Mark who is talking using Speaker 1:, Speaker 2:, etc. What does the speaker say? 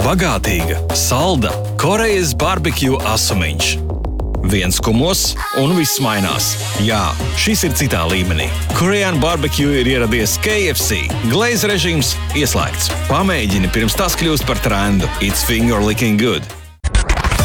Speaker 1: bagātīga, salda Korejas barbecue asumiņš. Viens kumos un viss mainās. Jā, šis ir citā līmenī. Korean barbecue ir ieradies KFC. Glaze režīms ieslēgts. Pamēģini pirms tas kļūst par trendu. It's finger licking good.